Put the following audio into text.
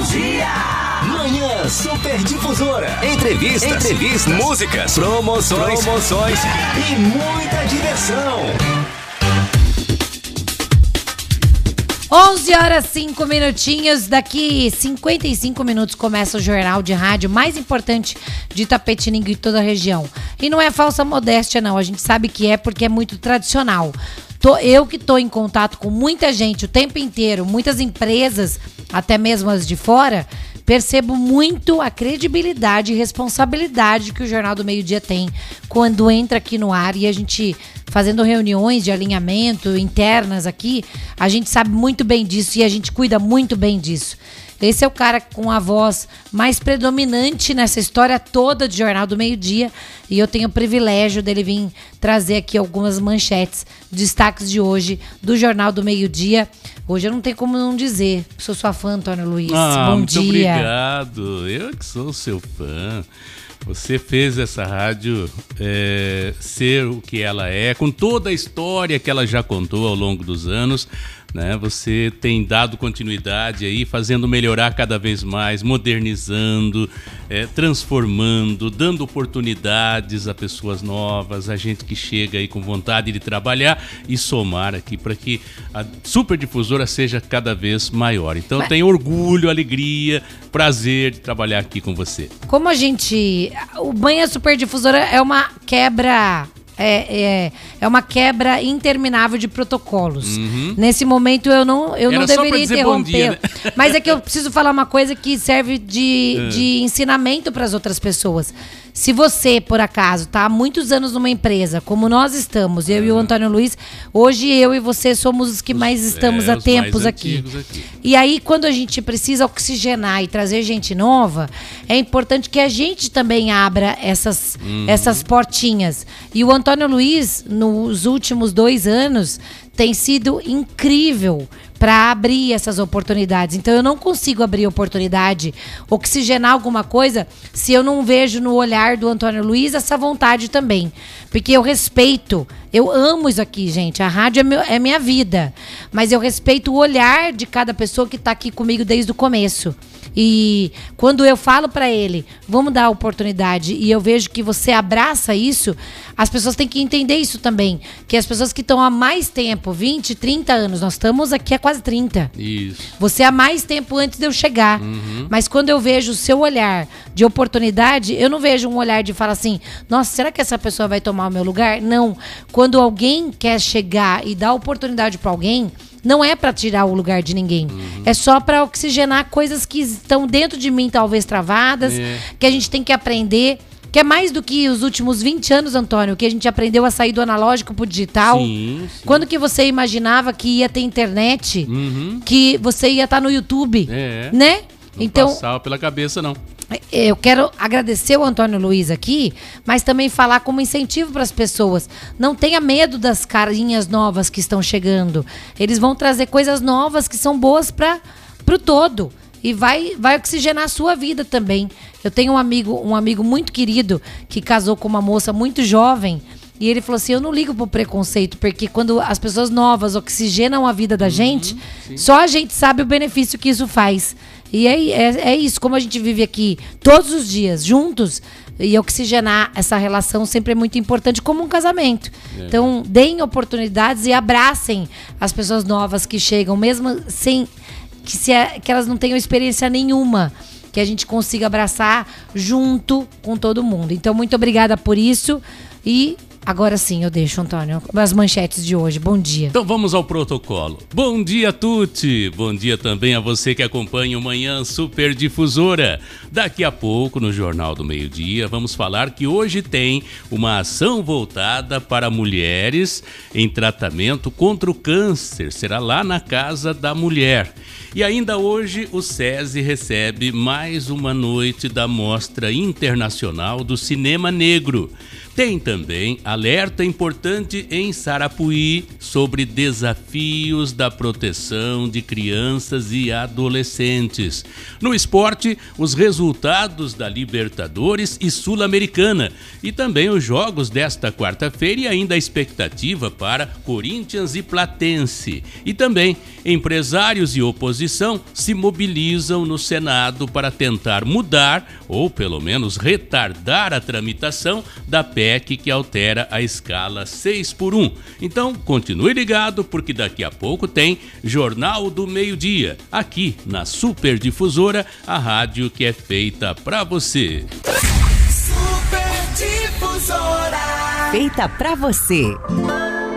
Dia. Manhã Superdifusora. Entrevistas, músicas, promoções e muita diversão. 11h05. Daqui 55 minutos começa o jornal de rádio mais importante de Itapetininga e toda a região. E não é falsa modéstia, não. A gente sabe que é porque é muito tradicional. Eu que estou em contato com muita gente o tempo inteiro, muitas empresas, até mesmo as de fora, percebo muito a credibilidade e responsabilidade que o Jornal do Meio-Dia tem quando entra aqui no ar e a gente fazendo reuniões de alinhamento internas aqui, a gente sabe muito bem disso e a gente cuida muito bem disso. Esse é o cara com a voz mais predominante nessa história toda de Jornal do Meio-Dia e eu tenho o privilégio dele vir trazer aqui algumas manchetes, destaques de hoje do Jornal do Meio-Dia. Hoje eu não tenho como não dizer, sou sua fã, Antônio Luiz. Bom muito dia. Obrigado, eu que sou seu fã. Você fez essa rádio ser o que ela é, com toda a história que ela já contou ao longo dos anos, né? Você tem dado continuidade aí, fazendo melhorar cada vez mais, modernizando, transformando, dando oportunidades a pessoas novas, a gente que chega aí com vontade de trabalhar e somar aqui para que a Superdifusora seja cada vez maior. Então eu tenho orgulho, alegria, prazer de trabalhar aqui com você. Como a gente... O Manhã Superdifusora é uma quebra... É uma quebra interminável de protocolos. Nesse momento eu não deveria interromper. Dia, né? Mas é que eu preciso falar uma coisa que serve de ensinamento para as outras pessoas. Se você, por acaso, está há muitos anos numa empresa, como nós estamos, eu e o Antônio Luiz, hoje eu e você somos os que mais estamos há tempos aqui. E aí, quando a gente precisa oxigenar e trazer gente nova, é importante que a gente também abra essas portinhas. E o Antônio Luiz, nos últimos 2 anos, tem sido incrível para abrir essas oportunidades. Então eu não consigo abrir oportunidade, oxigenar alguma coisa, se eu não vejo no olhar do Antônio Luiz essa vontade também. Porque eu respeito, eu amo isso aqui, gente. A rádio é minha vida. Mas eu respeito o olhar de cada pessoa que está aqui comigo desde o começo. E quando eu falo para ele, vamos dar a oportunidade, e eu vejo que você abraça isso, as pessoas têm que entender isso também. Que as pessoas que estão há mais tempo, 20, 30 anos, nós estamos aqui há quase 30. Isso. Você há mais tempo antes de eu chegar. Mas quando eu vejo o seu olhar de oportunidade, eu não vejo um olhar de falar assim, nossa, será que essa pessoa vai tomar o meu lugar? Não. Quando alguém quer chegar e dar oportunidade para alguém, não é para tirar o lugar de ninguém. É só para oxigenar coisas que estão dentro de mim, talvez travadas, que a gente tem que aprender. Que é mais do que os últimos 20 anos, Antônio, que a gente aprendeu a sair do analógico pro digital. Sim. Quando que você imaginava que ia ter internet, que você ia estar no YouTube, né? Não então, passava pela cabeça, não. Eu quero agradecer o Antônio Luiz aqui, mas também falar como incentivo para as pessoas. Não tenha medo das carinhas novas que estão chegando. Eles vão trazer coisas novas que são boas para o todo. E vai oxigenar a sua vida também. Eu tenho um amigo muito querido que casou com uma moça muito jovem. E ele falou assim, eu não ligo pro preconceito, porque quando as pessoas novas oxigenam a vida da gente, só a gente sabe o benefício que isso faz. E é isso, como a gente vive aqui todos os dias, juntos, e oxigenar essa relação sempre é muito importante, como um casamento. Então, deem oportunidades e abracem as pessoas novas que chegam, mesmo sem que elas não tenham experiência nenhuma, que a gente consiga abraçar junto com todo mundo. Então, muito obrigada por isso e... Agora sim, eu deixo, Antônio, as manchetes de hoje. Bom dia. Então vamos ao protocolo. Bom dia, Tuti. Bom dia também a você que acompanha o Manhã Superdifusora. Daqui a pouco, no Jornal do Meio-Dia, vamos falar que hoje tem uma ação voltada para mulheres em tratamento contra o câncer. Será lá na Casa da Mulher. E ainda hoje o SESI recebe mais uma noite da Mostra Internacional do Cinema Negro. Tem também alerta importante em Sarapuí sobre desafios da proteção de crianças e adolescentes. No esporte, os resultados da Libertadores e Sul-Americana e também os jogos desta quarta-feira e ainda a expectativa para Corinthians e Platense. E também empresários e oposição se mobilizam no Senado para tentar mudar ou pelo menos retardar a tramitação da PEC que altera a escala 6x1. Então, continue ligado porque daqui a pouco tem Jornal do Meio-Dia, aqui na Super Difusora, a rádio que é feita pra você. Super Difusora. Feita pra você.